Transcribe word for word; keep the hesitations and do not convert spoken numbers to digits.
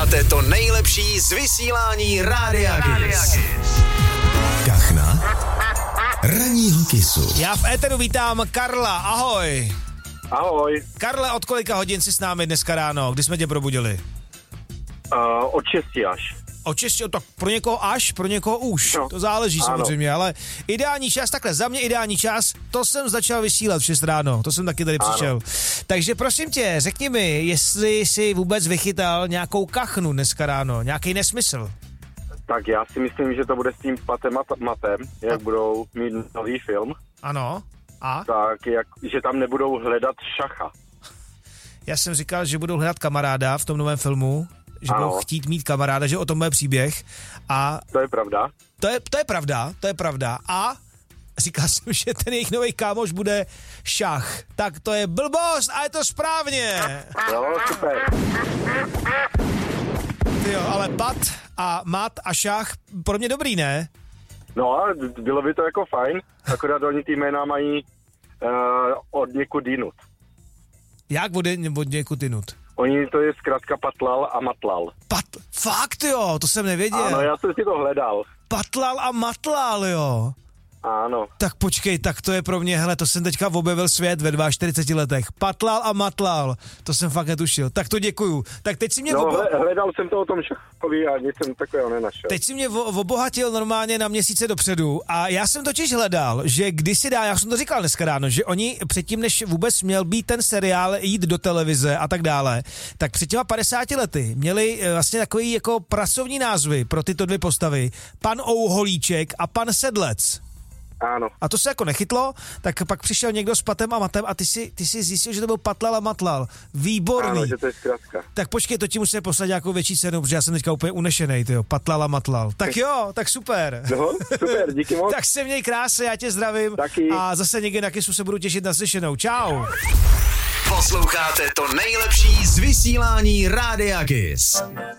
Posloucháte to nejlepší z vysílání Rádia Kiss. Kachna ranního kisu. Já v éteru vítám Karla, ahoj. Ahoj. Karle, od kolika hodin jsi s námi dneska ráno? Kdy jsme tě probudili? Uh, od šesti až. Od šesti, tak pro někoho až, pro někoho už. No. To záleží ano. samozřejmě, ale ideální čas, takhle, za mě ideální čas, to jsem začal vysílat v šest ráno, to jsem taky tady ano. přišel. Takže prosím tě, řekni mi, jestli jsi vůbec vychytal nějakou kachnu dneska ráno, nějaký nesmysl. Tak já si myslím, že to bude s tím Patem a Matem, jak a... budou mít nový film. Ano. A? Tak, jak, že tam nebudou hledat šacha. Já jsem říkal, že budou hledat kamaráda v tom novém filmu, že ano. budou chtít mít kamaráda, že o tom bude příběh. A to je pravda. To je, to je pravda, to je pravda. A říkal jsem, že ten jejich nový kámoš bude šach. Tak to je blbost a je to správně. Jo, super. Jo, ale Pat a Mat a šach, pro mě dobrý, ne? No a bylo by to jako fajn, akorát oni ty jména mají uh, od někud jinut. Jak od, od někud jinut? Oni to je zkrátka Patlal a Matlal. Pat, fakt jo, to jsem nevěděl. Ano, já jsem si to hledal. Patlal a Matlal, jo. Ano. Tak počkej, tak to je pro mě, hele, to jsem teďka objevil svět ve čtyřiceti dvou letech. Patlal a Matlal, to jsem fakt netušil. Tak to děkuju. Tak teď si mě... No, obo... hledal jsem to o tom šachovi a nic jsem takového nenašel. Teď si mě obohatil normálně na měsíce dopředu a já jsem totiž hledal, že kdysi dá, já jsem to říkal dneska ráno, že oni předtím, než vůbec měl být ten seriál jít do televize a tak dále, tak před těma padesáti lety měli vlastně takový jako pracovní názvy pro tyto dvě postavy. Pan Ouholíček a pan Sedlec. Ano. A to se jako nechytlo, tak pak přišel někdo s Patem a Matem a ty si, ty si zjistil, že to byl Patlal a Matlal. Výborný. Ano, že to je zkrátka. Tak počkej, to ti musíme poslat nějakou větší cenu, protože já jsem teďka úplně unešenej, tyjo. Patlal a Matlal. Tak jo, tak super. No, super, díky moc. Tak se měj krásně, já tě zdravím. Taky. A zase někdy na Kissu se budu těšit na slyšenou. Čau. Posloucháte to nejlepší z vysílání Rádia Kiss.